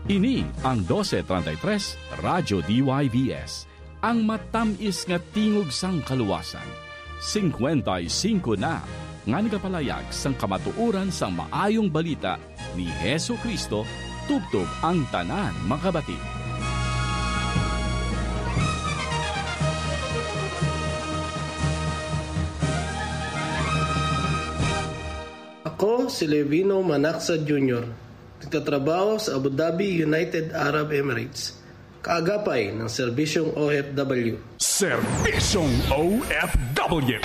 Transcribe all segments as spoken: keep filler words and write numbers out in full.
Ini ang twelve thirty-three Radyo D Y V S, ang matamis nga tingog sang kaluwasan. fifty-five na nga nagapalayag sang kamatuoran sang maayong balita ni Hesu Kristo tubtob ang tanan makabati. Ako si Levino Manaxa Junior Nagtatrabaho sa Abu Dhabi, United Arab Emirates. Kaagapay ng Serbisyong O F W. Serbisyong O F W.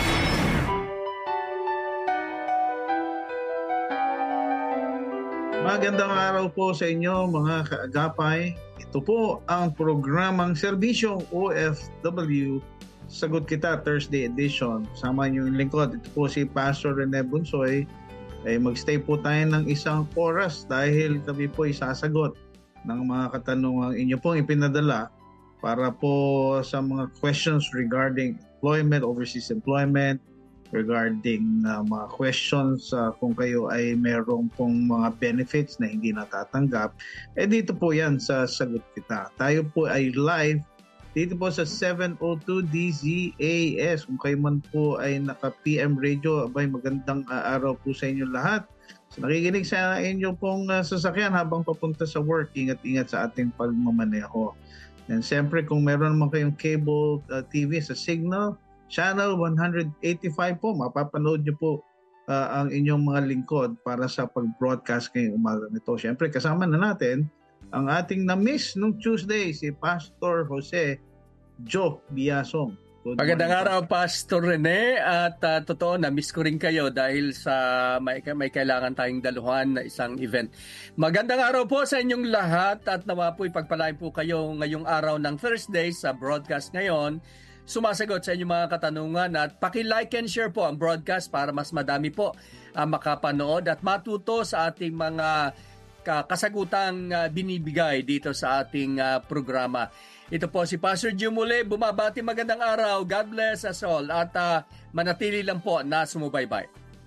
Magandang araw po sa inyo mga kaagapay. Ito po ang programang Serbisyong O F W. Sagot Kita Thursday edition. Sama niyo yung lingkod. Ito po si Pastor Rene Bunsoy. Ay magstay po tayo ng isang oras dahil kami po isasagot ng mga katanungang inyo pong ipinadala para po sa mga questions regarding employment, overseas employment, regarding uh, mga questions uh, kung kayo ay merong pong mga benefits na hindi natatanggap. Eh dito po yan sa Sagot Kita. Tayo po ay live dito po sa seven oh two D Z A S. Kung kayo man po ay naka-P M radio, abay magandang uh, araw po sa inyo lahat. So nakikinig sa inyo pong uh, sasakyan habang papunta sa work, ingat-ingat sa ating pagmamaneho. And siyempre kung meron naman kayong cable uh, T V sa Signal, channel one eighty-five po, mapapanood nyo po uh, ang inyong mga lingkod para sa pag-broadcast ngayong umaga nito. Siyempre kasama na natin ang ating na-miss nung Tuesday, si Pastor Jose Joe Biasong. Magandang araw, Pastor Rene. At uh, totoo, na-miss ko rin kayo dahil sa may, may kailangan tayong daluhan na isang event. Magandang araw po sa inyong lahat at nawa po ipagpalain po kayo ngayong araw ng Thursday sa broadcast ngayon. Sumasagot sa inyong mga katanungan at paki-like and share po ang broadcast para mas madami po ang makapanood at matuto sa ating mga kasagutang uh, binibigay dito sa ating uh, programa. Ito po si Pastor Jim muli, bumabati magandang araw. God bless us all at uh, manatili lang po na sumubaybay.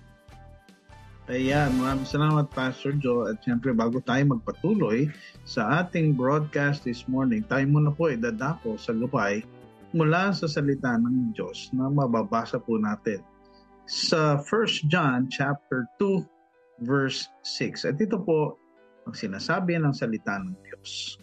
Ayan, maraming salamat Pastor Joe. At siyempre bago tayo magpatuloy sa ating broadcast this morning, tayo muna po idadako sa gabay mula sa salita ng Diyos na mababasa po natin sa First John chapter two verse six. At ito po ang sinasabi ng salita ng Diyos.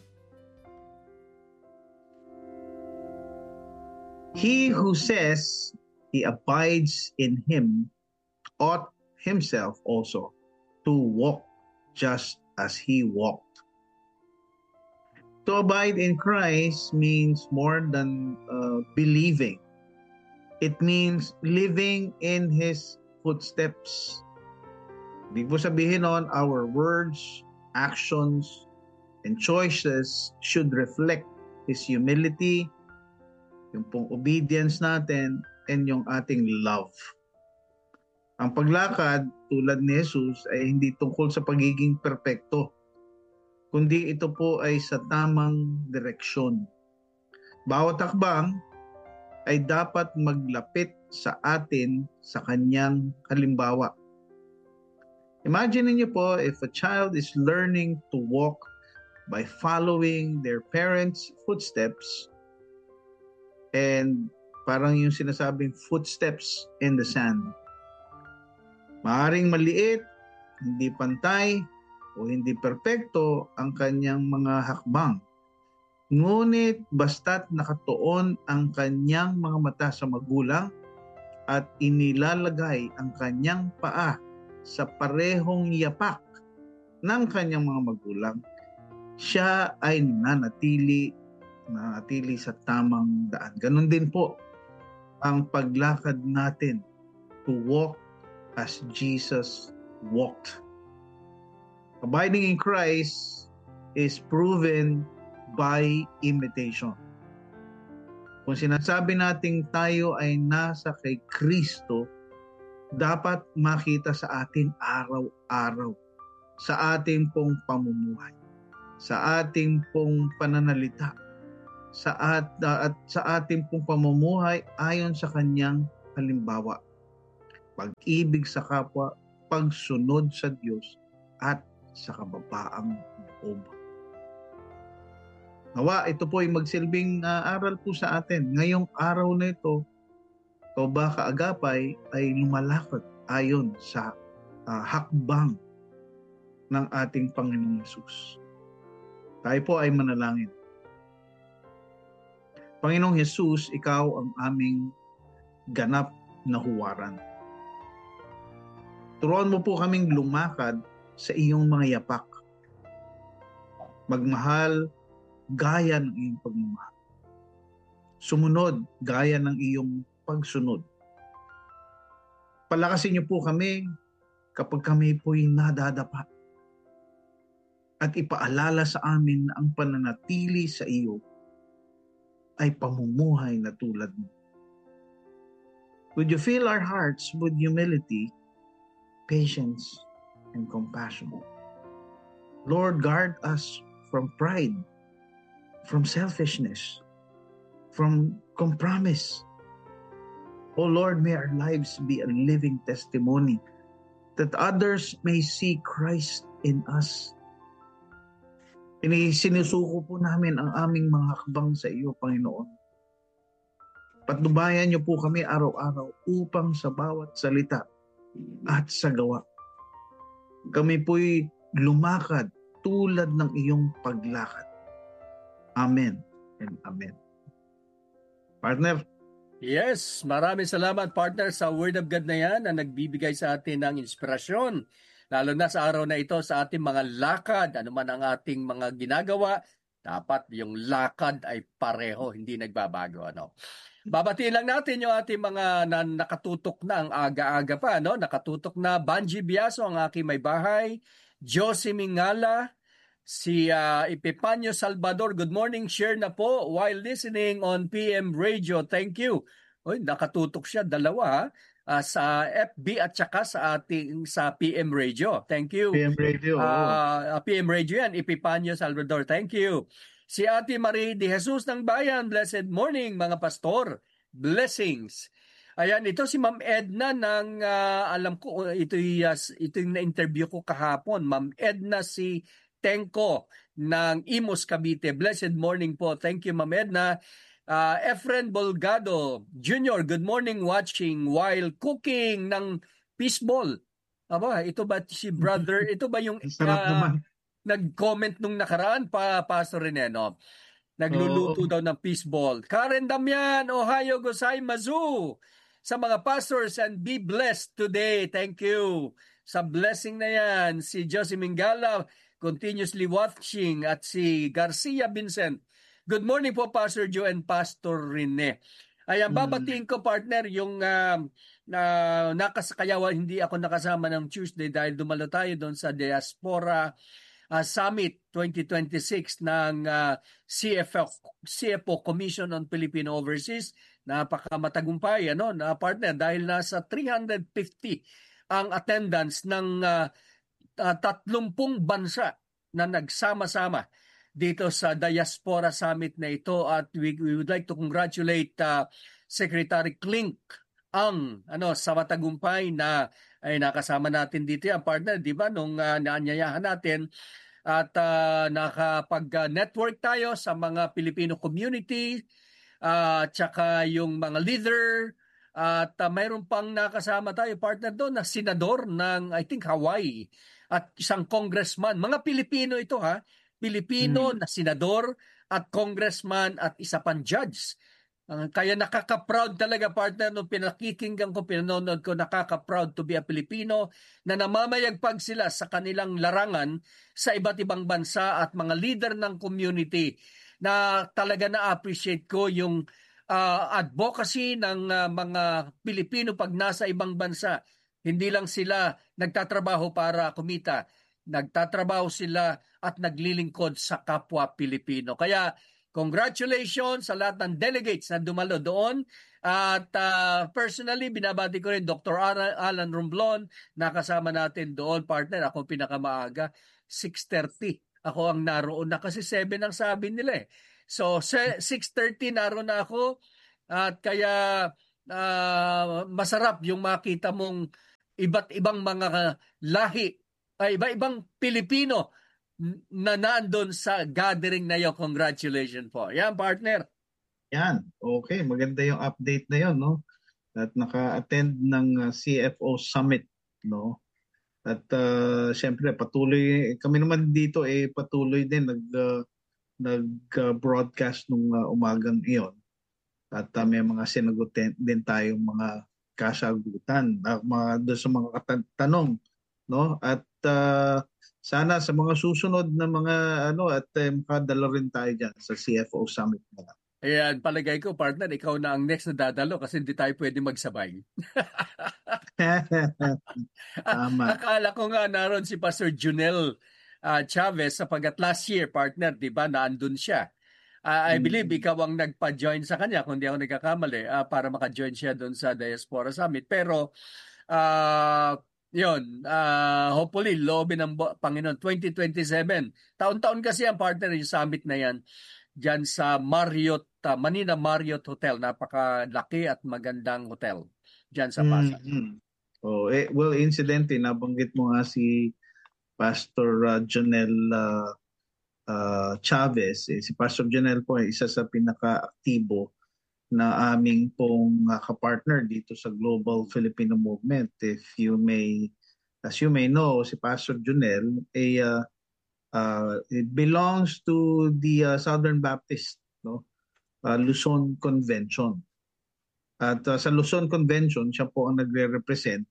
He who says he abides in him ought himself also to walk just as he walked. To abide in Christ means more than uh, believing. It means living in his footsteps. Ibig po sabihin nun, our words, actions, and choices should reflect his humility, yung pong obedience natin, and yung ating love. Ang paglakad tulad ni Jesus ay hindi tungkol sa pagiging perpekto, kundi ito po ay sa tamang direksyon. Bawat hakbang ay dapat maglapit sa atin sa kanyang halimbawa. Imagine niyo po if a child is learning to walk by following their parents' footsteps, and parang yung sinasabing footsteps in the sand. Maaring maliit, hindi pantay, o hindi perpekto ang kanyang mga hakbang. Ngunit basta't nakatuon ang kanyang mga mata sa magulang at inilalagay ang kanyang paa sa parehong yapak ng kanyang mga magulang, siya ay nanatili, nanatili sa tamang daan. Ganon din po ang paglakad natin to walk as Jesus walked. Abiding in Christ is proven by imitation. Kung sinasabi nating tayo ay nasa kay Kristo, dapat makita sa atin araw-araw, sa ating pong pamumuhay, sa ating pong pananalita, sa at, at sa ating pong pamumuhay ayon sa kanyang halimbawa. Pag-ibig sa kapwa, pagsunod sa Diyos, at sa kababaang loob. Nawa, ito po ay magsilbing uh, aral po sa atin. Ngayong araw na ito, Toba Kaagapay ay lumalakad ayon sa uh, hakbang ng ating Panginoong Hesus. Tayo po ay manalangin. Panginoong Hesus, ikaw ang aming ganap na huwaran. Turuan mo po kaming lumakad sa iyong mga yapak. Magmahal gaya ng iyong pagmamahal. Sumunod gaya ng iyong pagsunod. Palakasin niyo po kami kapag kami po'y nadadapa. At ipaalala sa amin na ang pananatili sa iyo ay pamumuhay na tulad mo. Would you fill our hearts with humility, patience, and compassion? Lord, guard us from pride, from selfishness, from compromise. Oh Lord, may our lives be a living testimony that others may see Christ in us. Sinisuko po namin ang aming mga hakbang sa iyo, Panginoon. Patnubayan niyo po kami araw-araw upang sa bawat salita at sa gawa, kami po'y lumakad tulad ng iyong paglakad. Amen and amen. Partner. Yes, maraming salamat partner sa Word of God na yan na nagbibigay sa atin ng inspirasyon. Lalo na sa araw na ito sa ating mga lakad, ano man ang ating mga ginagawa, dapat yung lakad ay pareho, hindi nagbabago. Ano? Babatiin lang natin yung ating mga na, nakatutok na ang aga-aga pa. No? Nakatutok na Banji Biaso, ang aking may bahay, Josie Mingala, si uh, Epipanio Salvador, good morning, share na po while listening on P M Radio. Thank you. Oy, nakatutok siya, dalawa uh, sa F B at saka sa ating sa P M Radio. Thank you. P M Radio. Uh, P M Radio yan, Epipanio Salvador. Thank you. Si Ate Marie de Jesus ng Bayan, blessed morning mga pastor. Blessings. Ayan, ito si Ma'am Edna ng, uh, alam ko, ito, uh, ito yung na-interview ko kahapon. Ma'am Edna si Tenko ng Imos, Cavite. Blessed morning po. Thank you, Ma'am Edna. Uh, Efren Bolgado Junior, good morning watching while cooking ng fishball. Aba, ito ba si brother? Ito ba yung uh, nag-comment nung nakaraan pa Pastor Rene, no? Nagluluto oh. daw ng fishball. Karen Damian, Ohio gozaimasu. Sa mga pastors and be blessed today. Thank you. Sa blessing na yan, si Josie Mingala continuously watching at si Garcia Vincent. Good morning po, Pastor Joe and Pastor Rene. Ayan, babatiin ko, partner, yung uh, uh, nakasakayawa, hindi ako nakasama ng Tuesday dahil dumalo tayo doon sa Diaspora uh, Summit twenty twenty-six ng uh, C F O, C F O Commission on Filipino Overseas. Napakamatagumpay, ano, na partner, dahil nasa three hundred fifty ang attendance ng uh, uh, tatlumpung bansa na nagsama-sama dito sa Diaspora Summit na ito, at we, we would like to congratulate uh, Secretary Klink ang ano sa matagumpay na ay nakasama natin dito ang partner, di ba, nung uh, naanyayahan natin at uh, nakapag-network tayo sa mga Filipino community at uh, tsaka yung mga leader at uh, mayroon pang nakasama tayo partner doon na senador ng I think Hawaii at isang congressman, mga Pilipino ito ha. Pilipino hmm. na senador at congressman at isa pang judge. Uh, kaya nakaka-proud talaga partner nung pinakikinggan ko, pinanonood ko, nakaka-proud to be a Filipino na namamayagpag sila sa kanilang larangan sa iba't ibang bansa at mga leader ng community na talaga na-appreciate ko yung uh, advocacy ng uh, mga Pilipino pag nasa ibang bansa. Hindi lang sila nagtatrabaho para kumita, nagtatrabaho sila at naglilingkod sa kapwa Pilipino. Kaya congratulations sa lahat ng delegates na dumalo doon. At uh, personally, binabati ko rin Doctor Alan Romblon, nakasama natin doon, partner. Ako pinakamaaga, six thirty. Ako ang naroon na kasi seven ang sabi nila eh. So six thirty naroon na ako at kaya uh, masarap yung makita mong iba't ibang mga lahi, ay iba-ibang Pilipino na nandun sa gathering na yun. Congratulations po. Yan, partner. Yan. Okay, maganda yung update na yon, no? At naka-attend ng uh, C F O Summit, no? At uh, syempre patuloy kami naman dito eh patuloy din nag uh, nag-broadcast nung uh, umagang iyon. At uh, may mga sinagot din tayong mga kasagutan, uh, mga doon sa mga tanong, no? At uh, sana sa mga susunod na mga ano at uh, makadala rin tayo diyan sa C F O Summit na. Ayan, palagay ko, partner, ikaw na ang next na dadalo kasi hindi tayo pwede magsabay. Tama. Akala ko nga naroon si Pastor Junel uh, Chavez sapagat last year, partner, di ba, naandun siya. Uh, I believe mm-hmm. ikaw ang nagpa-join sa kanya, kung di ako nagkakamali, uh, para maka-join siya doon sa Diaspora Summit. Pero, uh, yun, uh, hopefully, loobin ng Panginoon, twenty twenty-seven. Taon-taon kasi ang partner yung summit na yan dyan sa Marriott, uh, Manila Marriott Hotel. Napakalaki at magandang hotel dyan sa Pasay. Mm-hmm. Oh, eh, well, incidentally, nabanggit mo nga si Pastor uh, Jonel uh, uh, Chavez. Eh, si Pastor Jonel po ay isa sa pinaka-aktibo na aming pong uh, kapartner dito sa Global Filipino Movement. If you may, as you may know, si Pastor Jonel ay uh, uh, it belongs to the uh, Southern Baptist, no, uh, Luzon Convention. At uh, sa Luzon Convention, siya po ang nagre-represent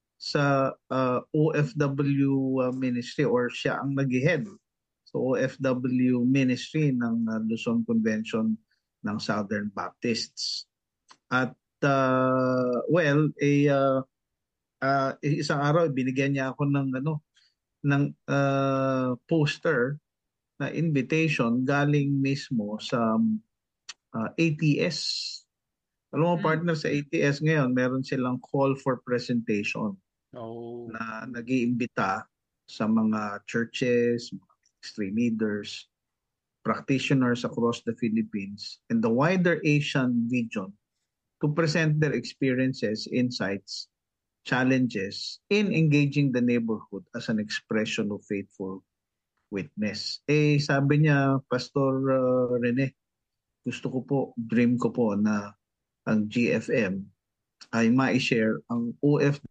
sa uh, O F W uh, ministry, or siya ang nag-head sa O F W ministry ng uh, Luzon Convention ng Southern Baptists. At uh, well, eh, uh, uh, isang araw binigyan niya ako ng ano ng uh, poster na invitation galing mismo sa uh, A T S. Alam mo, hmm. partner, sa A T S ngayon, meron silang call for presentation. Oh. Na nag-iimbita sa mga churches, mga ministry leaders, practitioners across the Philippines and the wider Asian region to present their experiences, insights, challenges in engaging the neighborhood as an expression of faithful witness. Eh, sabi niya, Pastor uh, Rene, gusto ko po, dream ko po na ang G F M ay ma-share ang O F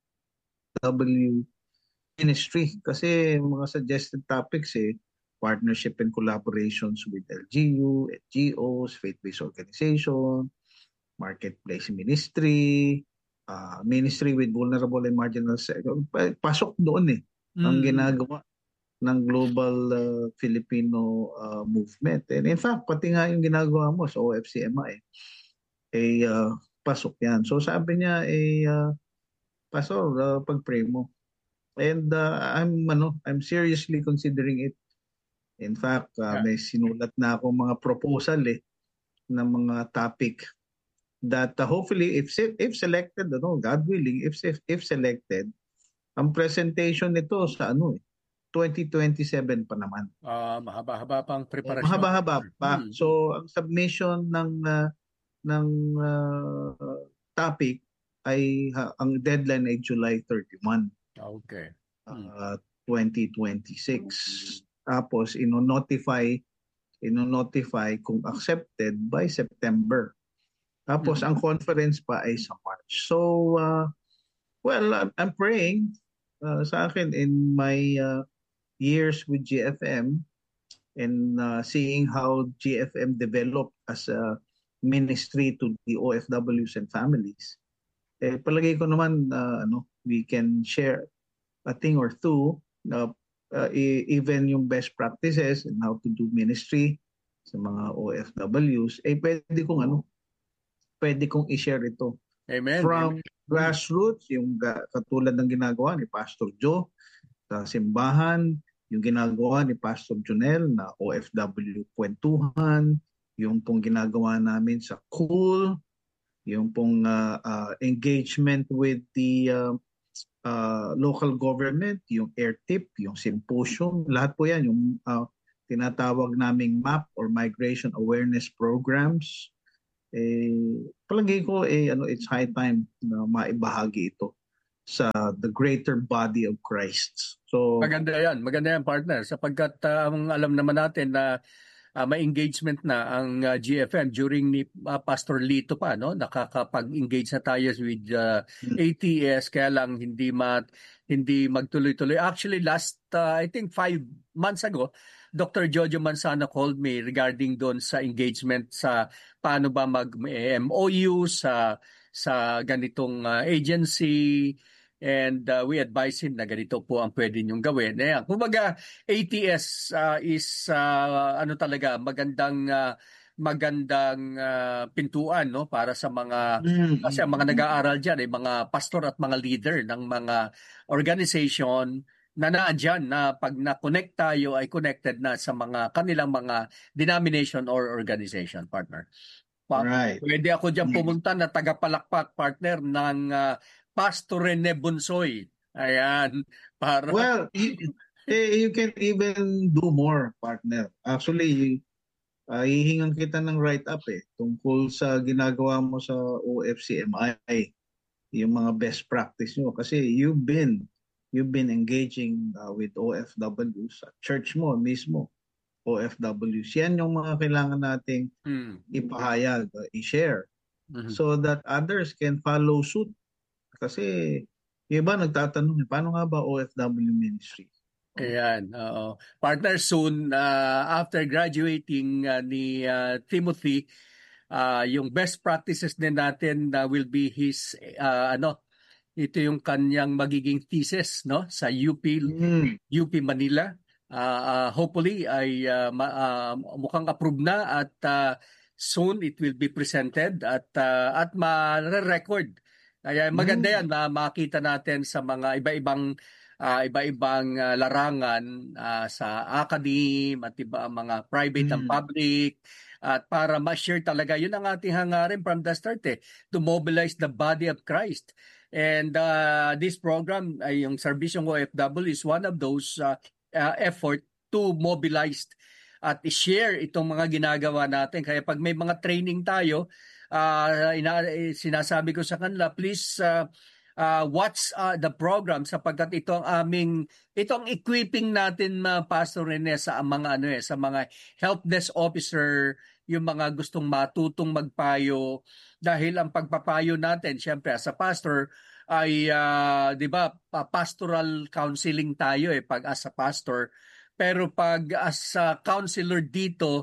W ministry kasi mga suggested topics eh, partnership and collaborations with L G U, N G Os, faith-based organization, marketplace ministry, uh, ministry with vulnerable and marginal sectors. Pasok doon eh mm. ang ginagawa ng global uh, Filipino uh, movement. And in fact, pati nga yung ginagawa mo sa O F C M I eh, uh, pasok yan. So sabi niya eh, uh, Pastor, uh, pag-pray mo. And uh, I'm ano, I'm seriously considering it. In fact, uh, may sinulat na ako mga proposal eh ng mga topic that uh, hopefully if if selected, ano, God willing, if if, if selected, ang presentation nito sa ano eh twenty twenty-seven pa naman. Ah, uh, mahaba-haba pang preparasyon. Mahaba-haba pa. Hmm. So ang submission ng uh, ng uh, topic ay uh, ang deadline ay July thirty-first. Okay. Hmm. Uh, twenty twenty-six. Okay. Tapos ino-notify ino-notify kung accepted by September. Tapos mm-hmm. ang conference pa ay sa March. So uh, well, I'm praying uh, sa akin in my uh, years with G F M and uh, seeing how G F M developed as a ministry to the O F Ws and families. Eh palagay ko naman uh, ano, we can share a thing or two uh, Uh, even yung best practices and how to do ministry sa mga O F Ws, eh pwede kong ano, pwede kong i-share ito. Amen. From Amen. grassroots, yung katulad ng ginagawa ni Pastor Joe sa simbahan, yung ginagawa ni Pastor Jonel na O F W kwentuhan, yung pong ginagawa namin sa Cool, yung pong uh, uh, engagement with the uh, Uh, local government, yung air tip, yung symposium, lahat po yan, yung uh, tinatawag naming M A P or Migration Awareness Programs. Eh, palagay ko, eh, ano, it's high time na maibahagi ito sa the greater body of Christ. So Maganda yan, maganda yan partner sapagkat uh, ang alam naman natin na uh, may engagement na ang uh, G F M during ni uh, Pastor Lito pa, no? Nakakapag-engage na tayo with uh, A T S kaya lang hindi ma hindi magtuloy-tuloy. Actually last uh, I think five months ago, Doctor Jojo Manzano called me regarding doon sa engagement sa paano ba mag-M O U sa sa ganitong uh, agency. And uh, we advise him na ganito po ang pwede niyong gawin. Ayan. Kumbaga, A T S uh, is uh, ano talaga, magandang uh, magandang uh, pintuan no para sa mga mm, kasi ang mga nag-aaral diyan ay mga pastor at mga leader ng mga organization na naandyan na pag na-connect tayo ay connected na sa mga kanilang mga denomination or organization partner. Pa- right. Pwede ako diyan pumunta na tagapalakpak partner ng uh, Pastor Rene Bunsoy. Ayan. Para... Well, you, you can even do more, partner. Actually, uh, hihingan kita ng write-up eh, tungkol sa ginagawa mo sa O F C M I, yung mga best practice nyo. Kasi you've been, you've been engaging uh, with O F W sa church mo mismo, O F W. Yan yung mga kailangan nating hmm. ipahayag, uh, i-share, mm-hmm. so that others can follow suit. Kasi yung iba nagtatanong, paano nga ba O F W ministry? Ayan, oo. Partner, soon, uh, after graduating uh, ni uh, Timothy, uh, yung best practices din natin uh, will be his, uh, ano, ito yung kanyang magiging thesis no sa U P, mm. U P Manila. Uh, uh, hopefully, ay uh, ma, uh, mukhang approve na at uh, soon it will be presented at, uh, at ma-record. Kaya maganda yan na makita natin sa mga iba-ibang uh, iba-ibang uh, larangan uh, sa academe at iba mga private mm. and public at para ma-share talaga yun ang ating hangarin from the start eh, to mobilize the body of Christ. And uh, this program ay yung Serbisyong O F W is one of those uh, uh, effort to mobilize at i-share itong mga ginagawa natin. Kaya pag may mga training tayo, Uh, ina, sinasabi ko sa kanila, please uh, uh, watch uh, the program sapagkat ito ang aming ito ang equipping natin uh, Pastor Rene sa mga ano eh sa mga help desk officer, yung mga gustong matutong magpayo dahil ang pagpapayo natin syempre as a pastor ay uh, 'di ba pastoral counseling tayo eh pag as a pastor, pero pag as a counselor dito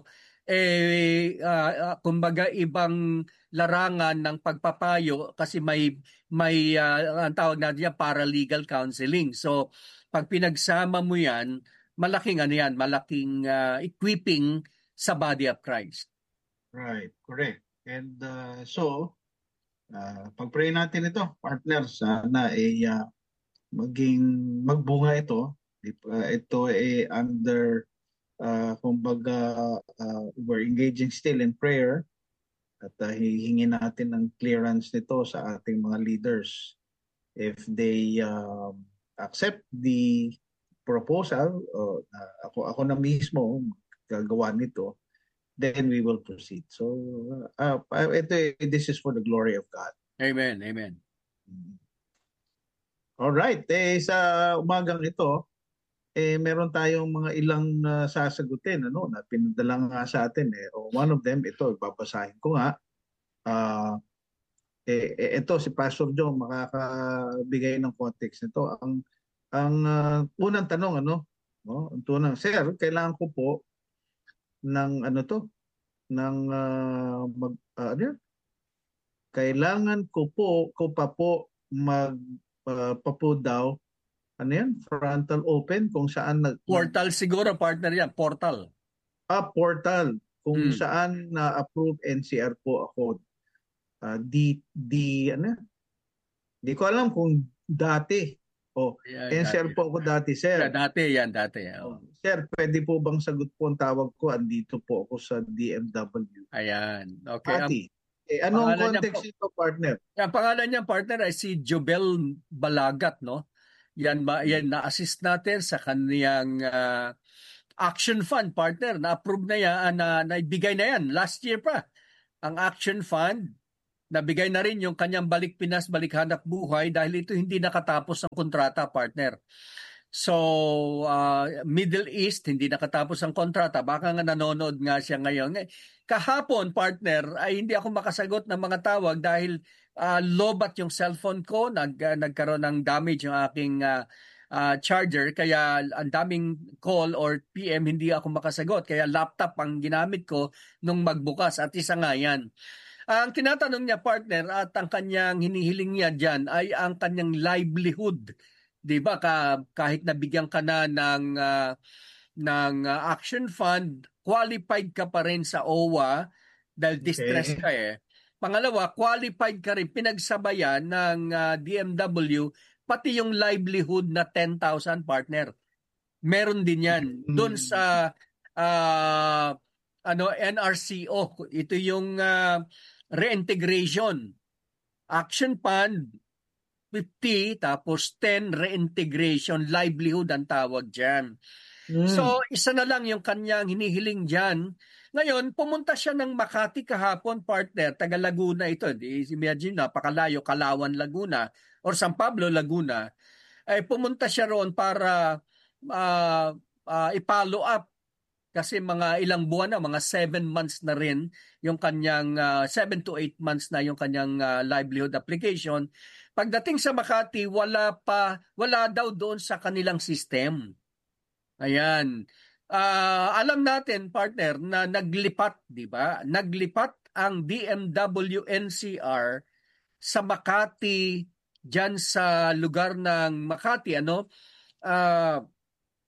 eh uh, uh, kumbaga ibang larangan ng pagpapayo kasi may may uh, ang tawag natin yan paralegal counseling. So pag pinagsama mo yan, malaking ano yan, malaking uh, equipping sa body of Christ. Right, correct. And uh, so uh, pag-pray natin ito, partners, sana ay uh, maging magbunga ito. Uh, ito ay under Uh, kumbaga uh, we're engaging still in prayer at uh, hihingin natin ng clearance nito sa ating mga leaders. If they uh, accept the proposal, uh, ako ako na mismo gagawa nito, then we will proceed. So uh, uh, ito, this is for the glory of God. Amen, amen. All right, eh, sa umagang ito, eh meron tayong mga ilang uh, sasagutin ano na pinadala nga sa atin eh. O one of them ito ibabasahin ko nga. Uh, eh, eh ito si Pastor Joe makakabigay ng context nito. Ang ang uh, unang tanong ano, no? Ang tunang, sir, kailangan ko po ng ano to ng uh, mag uh, ano? Kailangan ko po ko pa po mag uh, papo daw ano yan? Frontal open kung saan nag portal siguro partner yan, portal. Ah, portal kung hmm. saan na-approve N C R po ako. Uh, di di ano? Di ko alam kung dati. Oh, yeah, N C R dati. Po ako dati, sir. Yeah, dati yan, dati. Oh. Sir, pwede po bang sagot po ang tawag ko? Andito po ako sa D M W. Ayan. Okay. Dati. Eh, anong context niya, ito, partner? Ang pangalan niya, partner, ay si Jobel Balagat, no? Yan ba yan na-assist natin sa kaniyang uh, action fund, partner. Na-approve na yan, na naibigay na yan last year pa. Ang action fund Nabigay na rin yung kanyang balik Pinas, balik hanap buhay dahil ito hindi nakatapos ang kontrata, partner. So, uh, Middle East, hindi nakatapos ang kontrata. Baka nga nanonood nga siya ngayon. Kahapon, partner, ay hindi ako makasagot ng mga tawag dahil uh, lobat yung cellphone ko. Nag, uh, nagkaroon ng damage yung aking uh, uh, charger. Kaya ang daming call or P M hindi ako makasagot. Kaya laptop ang ginamit ko nung magbukas at isa nga yan. Ang tinatanong niya, partner, at ang kanyang hinihiling niya dyan ay ang kanyang livelihood. Di ba? Ka, kahit nabigyan ka na ng, uh, ng uh, action fund, qualified ka pa rin sa O W A dahil distress Okay. ka eh. Pangalawa, qualified ka rin, pinagsabayan ng uh, D M W, pati yung livelihood na ten thousand, partner. Meron din yan. Mm. Doon sa uh, ano, N R C O, ito yung uh, reintegration. Action fund, fifty, tapos ten, reintegration, livelihood ang tawag dyan. Mm. So, isa na lang yung kanyang hinihiling dyan. Ngayon, pumunta siya ng Makati kahapon, partner, taga Laguna ito. Imagine, napakalayo, Kalawan, Laguna, or San Pablo, Laguna. Ay pumunta siya roon para uh, uh, i-follow up kasi mga ilang buwan na, mga seven months na rin yung kanyang, uh, seven to eight months na yung kanyang uh, livelihood application. Pagdating sa Makati, wala pa, wala daw doon sa kanilang system. Ayan. Uh, alam natin, partner, na naglipat, di ba? Naglipat ang D M W N C R sa Makati, dyan sa lugar ng Makati, ano? Ah... Uh,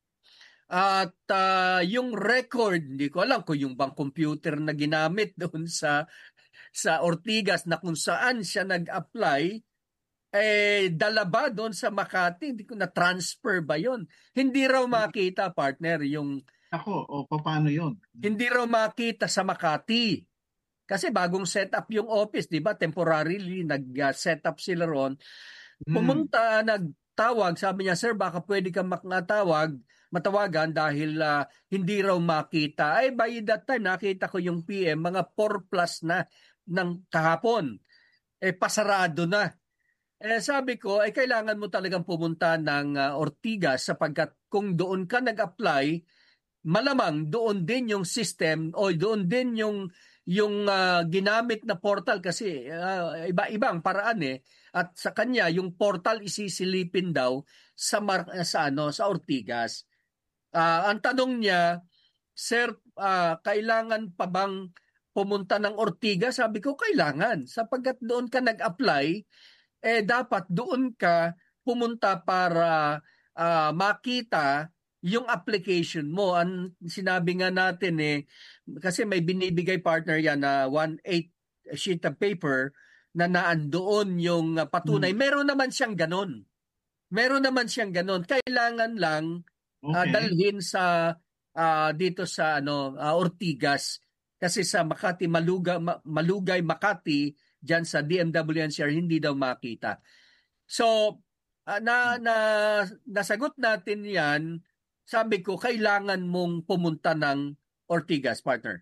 At uh, yung record, hindi ko alam kung yung bang computer na ginamit doon sa sa Ortigas na kung saan siya nag-apply, eh dala ba doon sa Makati? Hindi ko na-transfer ba yon? Hindi raw makita, partner, yung... Ako, o paano yun? Hindi raw makita sa Makati. Kasi bagong set up yung office, di ba? Temporarily, nag-set up sila ron. Pumunta, mm. nagtawag, sabi niya, sir, baka pwede kang makatawag, matawagan dahil uh, hindi raw makita. Ay, by that time, nakita ko yung P M, mga four plus na ng kahapon. Eh, pasarado na. Eh, sabi ko, eh, kailangan mo talagang pumunta ng uh, Ortigas sapagkat kung doon ka nag-apply, malamang doon din yung system o doon din yung yung uh, ginamit na portal kasi uh, iba-ibang paraan eh. At sa kanya, yung portal isisilipin daw sa, Mar- sa, ano, sa Ortigas. Uh, ang tanong niya, sir, uh, kailangan pa bang pumunta ng Ortigas? Sabi ko, kailangan. Sapagkat doon ka nag-apply, eh dapat doon ka pumunta para uh, makita yung application mo. Ang sinabi nga natin eh, kasi may binibigay partner yan na one eighth sheet of paper na naandoon yung uh, patunay. Hmm. Meron naman siyang ganon. Meron naman siyang ganon. Kailangan lang okay. uh, dalhin sa uh, dito sa ano uh, Ortigas kasi sa Makati Malugay, Malugay Makati diyan sa D M W N C R hindi daw makita. So uh, na, na nasagot natin 'yan. Sabi ko kailangan mong pumunta ng Ortigas, partner.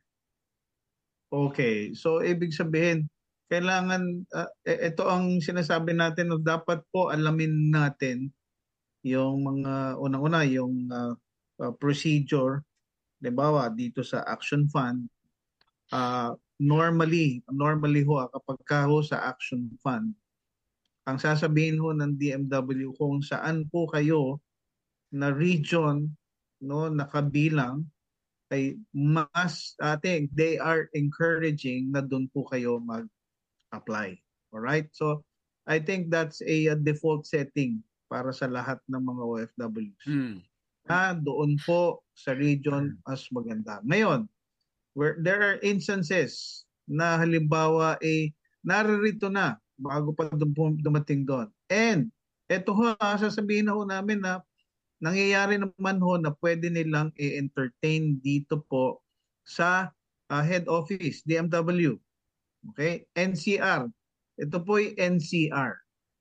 Okay. So ibig sabihin kailangan uh, ito ang sinasabi natin no, dapat po alamin natin yung mga unang-una yung uh, uh, procedure, halimbawa dito sa Action Fund, uh, normally normally ho kapag ka ho sa Action Fund, ang sasabihin ho ng D M W kung saan po kayo na region no nakabilang ay mas ating they are encouraging na doon po kayo mag-apply. All right? So I think that's a, a default setting para sa lahat ng mga O F Ws. Hmm. Na doon po sa region mas maganda. Ngayon, where there are instances na halimbawa ay eh, naririto na bago pa dumating doon. And eto ho, sasabihin na ho namin na nangyayari naman ho na pwede nilang i-entertain dito po sa uh, head office, D M W. Okay? N C R. Ito po ay N C R.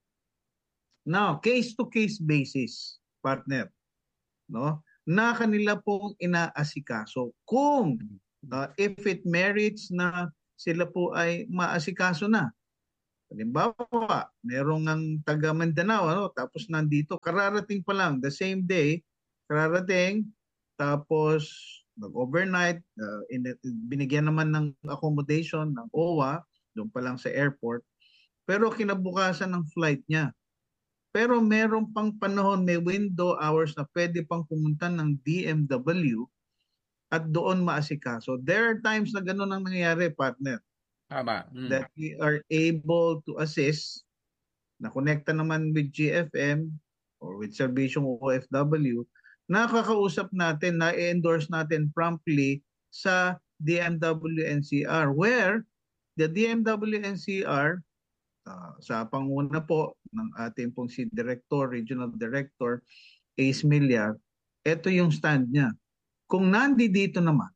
Now, case-to-case basis, partner, no? Na kanila pong inaasikaso. Kung uh, if it merits na sila po ay maasikaso na Halimbawa, merong ang taga Mindanao, ano, tapos nandito, kararating pa lang, the same day, kararating, tapos nag-overnight, uh, in, binigyan naman ng accommodation ng O W A, doon pa lang sa airport, pero kinabukasan ng flight niya. Pero meron pang panahon, may window hours na pwede pang pumunta ng D M W at doon maasikaso. There are times na gano'n ang nangyayari, partner. Tama. Mm. That we are able to assist, na connecta naman with G F M or with Servisyong O F W, nakakausap natin, na-endorse natin promptly sa D M W N C R, where the D M W N C R, uh, sa panguna po ng ating pong si Director, Regional Director, Ace Millar, ito yung stand niya. Kung nandi dito naman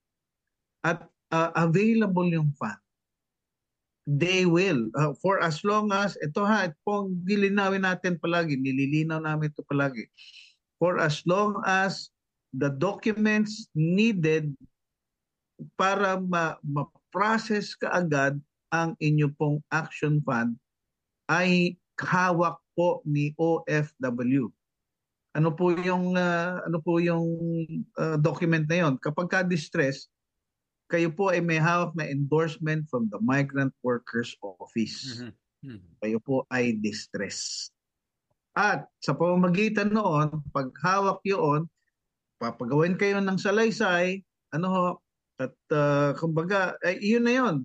at uh, available yung fund, they will, uh, for as long as, ito ha, pong nilinawin natin palagi, nililinaw namin ito palagi, for as long as the documents needed para ma- ma-process kaagad ang inyo pong action fund ay hawak po ni O F W. Ano po yung, uh, ano po yung uh, document na yon? Kapag ka-distress, kayo po ay may hawak na endorsement from the Migrant Workers Office. Mm-hmm. Mm-hmm. Kayo po ay distress. At sa pamamagitan noon, pag hawak yun, papagawin kayo ng salaysay, ano ho, at uh, kumbaga, ay, yun na yun.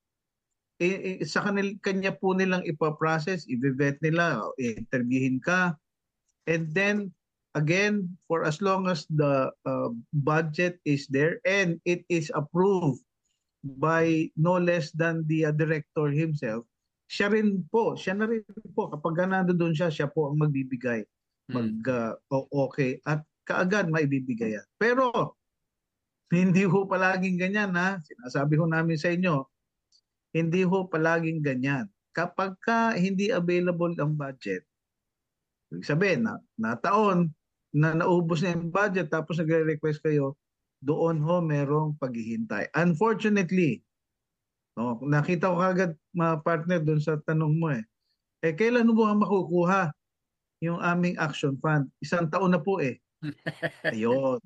I, I, sa kanil, kanya po nilang ipaprocess, i-vet nila, i-interviewin ka, and then, again, for as long as the uh, budget is there and it is approved by no less than the uh, director himself, siya rin po, siya na rin po, kapag nandoon siya, siya po ang magbibigay. Mag, uh, okay, at kaagad maibibigay yan. Pero, hindi ho palaging ganyan, ha? Sinasabi ho namin sa inyo, hindi ho palaging ganyan. Kapag ka hindi available ang budget, ibig sabihin, na, na taon, na naubos na yung budget tapos nagre-request kayo, doon ho merong paghihintay. Unfortunately, no, nakita ko kagad mga partner doon sa tanong mo eh, eh kailan mo ba makukuha yung aming action fund? Isang taon na po eh. Ayun.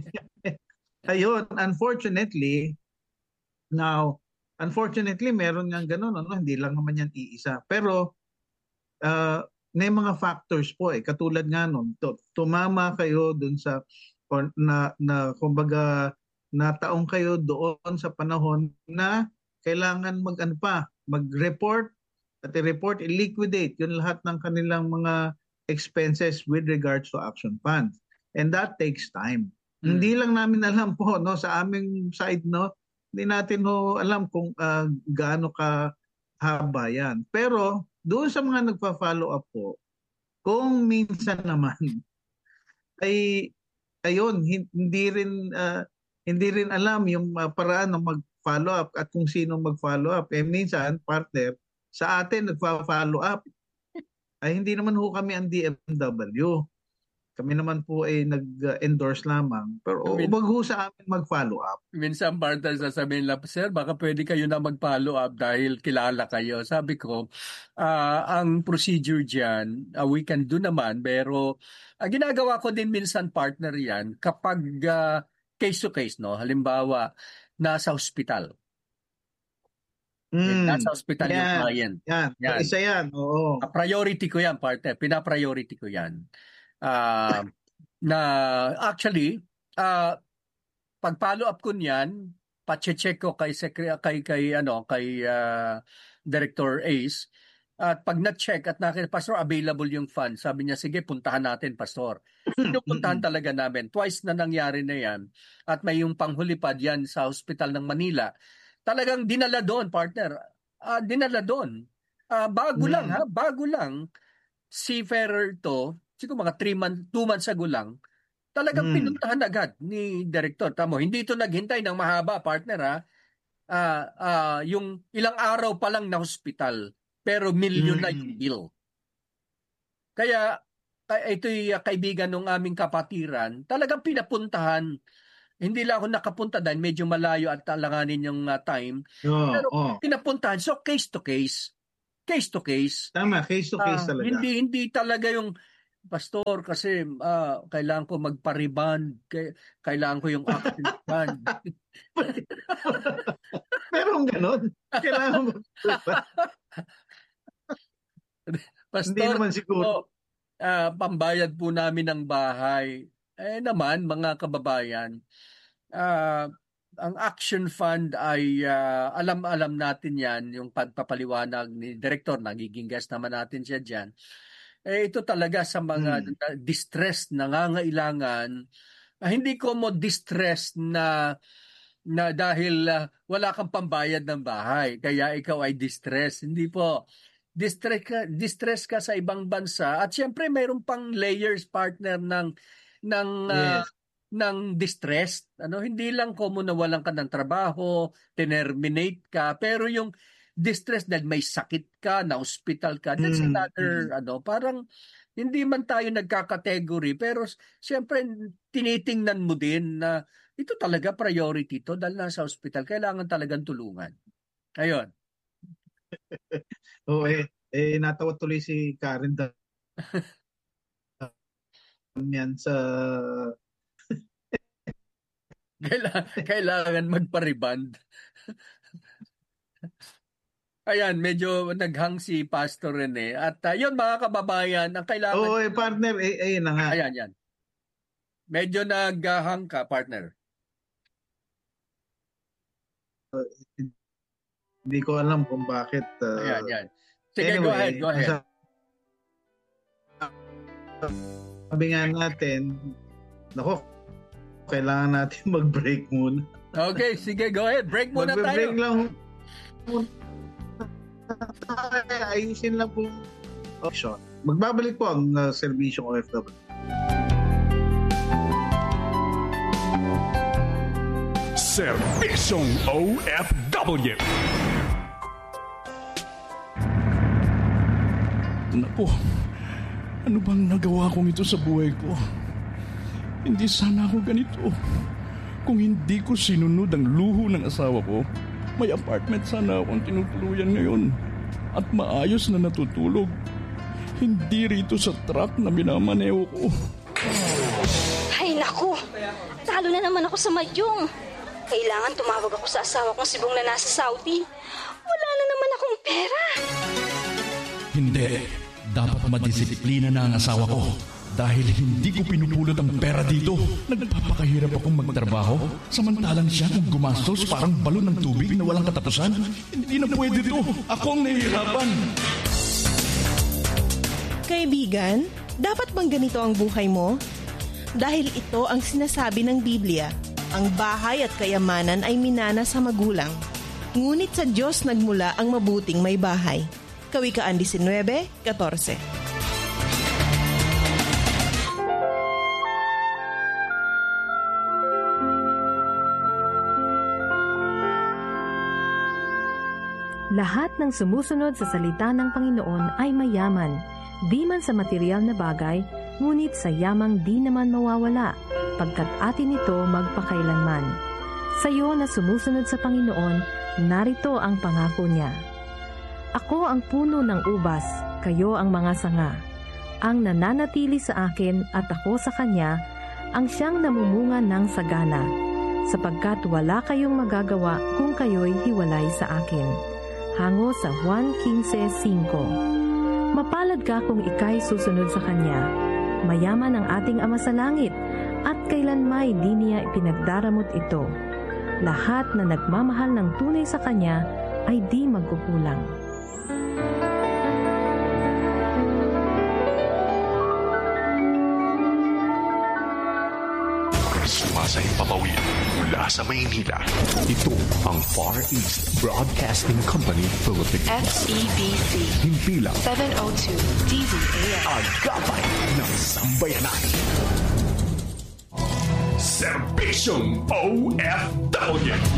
Ayun, unfortunately, now, unfortunately, meron nga ganun, ano? Hindi lang naman yan iisa. Pero, uh, may mga factors po eh, katulad nga nun, tumama kayo dun sa, or na, na kumbaga, nataong kayo doon sa panahon na kailangan mag, ano pa, mag-report, at i-report, i-liquidate yung lahat ng kanilang mga expenses with regards to action funds. And that takes time. Hmm. Hindi lang namin alam po, no, sa aming side, no, hindi natin ho alam kung uh, gaano ka haba yan. Pero, doon sa mga nagpa-follow up po, kung minsan naman ay ayun, hindi rin uh, hindi rin alam yung uh, paraan ng mag-follow up at kung sino mag-follow up. Eh minsan, partner, sa atin nagpa-follow up ay hindi naman ho kami ang D M W. Kami naman po ay nag-endorse lamang. Pero I mean, wag ho sa amin mag-follow up. Minsan partner sasabihin lang, sir, baka pwede kayo na mag-follow up dahil kilala kayo. Sabi ko, uh, ang procedure dyan, uh, we can do naman. Pero uh, ginagawa ko din minsan partner yan kapag uh, case to case, no? Halimbawa, nasa hospital. Mm, nasa hospital yan, yung client. Yan, yan. Isa yan, oo. Uh, priority ko yan, partner. Pina-priority ko yan. Uh, na actually uh, pag follow up ko niyan, pa-check ko kay kay kay ano kay uh, Director Ace, at pag na-check at nakita, Pastor, available yung fund, sabi niya, sige, puntahan natin, Pastor. Pinupuntahan talaga namin. Twice na nangyari na yan, at may yung panghuli pa diyan sa Hospital ng Manila, talagang dinala doon, partner, uh, dinala doon, uh, bago mm. lang ha bago lang seafarer to, siguro mga three months, two months ago lang, talagang hmm. pinuntahan agad ni Director. Tamo, hindi ito naghintay ng mahaba, partner, ha? Uh, uh, yung ilang araw pa lang na hospital, pero milyon hmm. na yung bill. Kaya, ito'y uh, kaibigan ng aming kapatiran, talagang pinapuntahan. Hindi lang ako nakapunta dahil medyo malayo at talanganin yung uh, time. Oh, pero oh. pinapuntahan. So, case to case. case to case. Tama, case to case uh, talaga. Hindi hindi talaga yung pastor kasi uh, kailangan ko magpa-reband, kailangan ko yung action fund. Merong ganon. Kailangan mo pastor, hindi naman siguro. Oh, uh, pambayad po namin ng bahay. Eh naman, mga kababayan, uh, ang action fund ay uh, alam-alam natin yan, yung pagpapaliwanag ni Director, nagiging guest naman natin siya dyan. Eh ito talaga sa mga hmm. distressed, nangangailangan, uh, hindi ko mo distressed na na dahil uh, wala kang pambayad ng bahay, kaya ikaw ay distressed. Hindi po. Distress ka, distress ka sa ibang bansa at syempre mayroon pang layers partner ng ng uh, yes. ng distress. Ano, hindi lang common na walang ka ng trabaho, terminate ka, pero yung distress dahil may sakit ka, na hospital ka, that's mm. another ano, parang hindi man tayo nagka-category, pero syempre tinitingnan mo din na ito talaga priority to dahil nasa hospital, kailangan talagang tulungan. Ayun. Oo, eh, eh natawa tuloy si Karen da yan sa kailangan, kailangan magpa-reband. Ayan, medyo naghang si Pastor Rene. At uh, yun mga kababayan, ang kailangan... Oo, eh, partner, eh, ayun na nga. Ayan, yan. Medyo naghang ka, partner. Uh, hindi ko alam kung bakit. Uh, ayan, yan. Sige, anyway, go ahead, go ahead. Sabi nga natin, nako, kailangan natin mag-break muna. Okay, sige, go ahead. Break muna tayo. Mag-break lang. Ayusin lang po option. Magbabalik po ang uh, serbisyong O F W. Serbisyong O F W. Naku, ano bang nagawa kong ito sa buhay ko? Hindi sana ako ganito. Kung hindi ko sinunod ang luho ng asawa ko, may apartment sana akong tinutuluyan ngayon at maayos na natutulog. Hindi rito sa truck na minamaneo ko. Ay naku, talo na naman ako sa mayong. Kailangan tumawag ako sa asawa kong sibong na nasa Saudi. Wala na naman akong pera. Hindi, dapat madisiplina na ang asawa ko. Dahil hindi ko pinupulot ang pera dito. Nagpapakahirap akong magtrabaho, samantalang siya kung gumastos parang balon ng tubig na walang katapusan. Hindi na pwede to. Ako ang nahihirapan. Kaibigan, dapat bang ganito ang buhay mo? Dahil ito ang sinasabi ng Biblia. Ang bahay at kayamanan ay minana sa magulang. Ngunit sa Diyos nagmula ang mabuting may bahay. Kawikaan nineteen fourteen. Lahat ng sumusunod sa salita ng Panginoon ay mayaman, di man sa material na bagay, ngunit sa yamang di naman mawawala, pagkat atin ito magpakailanman. Sa iyo na sumusunod sa Panginoon, narito ang pangako niya. Ako ang puno ng ubas, kayo ang mga sanga. Ang nananatili sa akin at ako sa kanya, ang siyang namumunga ng sagana, sapagkat wala kayong magagawa kung kayo'y hiwalay sa akin. Hango sa Juan fifteen five. Mapalad ka kung ika'y susunod sa Kanya. Mayaman ang ating Ama sa langit, at kailanmay di niya ipinagdaramot ito. Lahat na nagmamahal ng tunay sa Kanya ay di magkukulang. Sumasay papawid mula sa Maynila. Ito ang Far East Broadcasting Company Philippines. F E B C. Himpilang seven oh two D Z A M. Agapay ng Sambayanan. Serbisyong O F W.